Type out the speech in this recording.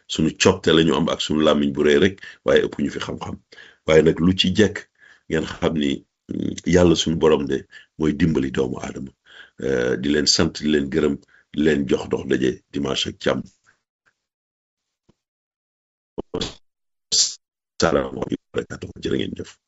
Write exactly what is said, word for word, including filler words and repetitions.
suñu copte la ñu am ak suñu làmmiñ bu rëy rek waaye ëpp ñu fi xam-xam waaye nag lu ci jekk ngeen xam ni yàlla suñu borom de mooy dimbali doomu aadama di leen sant di leen gërëm di leen jox dox daje dimanche ak jàmm. salaamaaleykum wa rahmatulah jërë ngeen jëf.